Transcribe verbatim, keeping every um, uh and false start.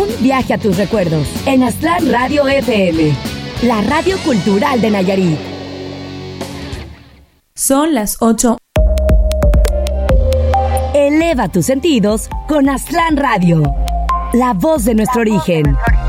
viaje a tus recuerdos en Aztlán Radio F M, la radio cultural de Nayarit. Son las ocho. Eleva tus sentidos con Aztlán Radio, la voz de nuestro origen.